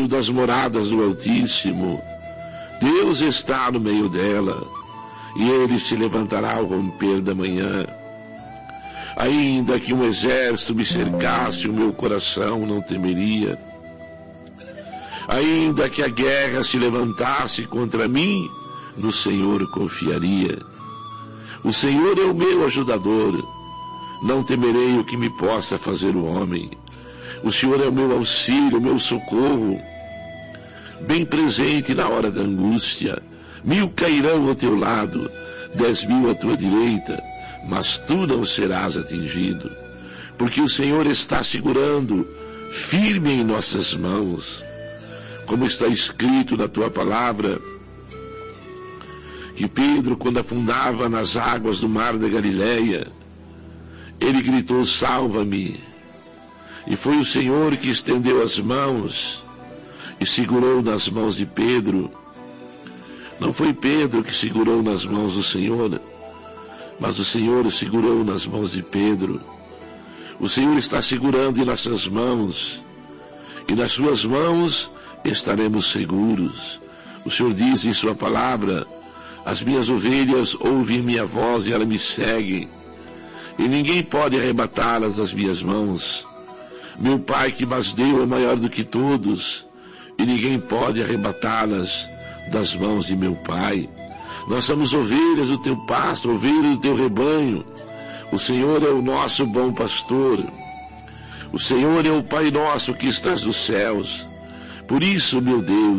das moradas do Altíssimo. Deus está no meio dela, e ele se levantará ao romper da manhã. Ainda que um exército me cercasse, o meu coração não temeria. Ainda que a guerra se levantasse contra mim, no Senhor confiaria. O Senhor é o meu ajudador, não temerei o que me possa fazer o homem. O Senhor é o meu auxílio, o meu socorro, bem presente na hora da angústia. 1000 cairão ao teu lado, 10.000 à tua direita, mas tu não serás atingido, porque o Senhor está segurando firme em nossas mãos. Como está escrito na tua palavra, que Pedro, quando afundava nas águas do mar da Galileia, ele gritou: salva-me. E foi o Senhor que estendeu as mãos e segurou nas mãos de Pedro. Não foi Pedro que segurou nas mãos do Senhor, mas o Senhor segurou nas mãos de Pedro. O Senhor está segurando em nossas mãos, e nas suas mãos estaremos seguros. O Senhor diz em sua palavra: as minhas ovelhas ouvem minha voz e elas me seguem, e ninguém pode arrebatá-las das minhas mãos. Meu Pai que mas deu é maior do que todos, e ninguém pode arrebatá-las das mãos de meu Pai. Nós somos ovelhas do teu pasto, ovelhas do teu rebanho. O Senhor é o nosso bom pastor. O Senhor é o Pai nosso que estás nos céus. Por isso, meu Deus,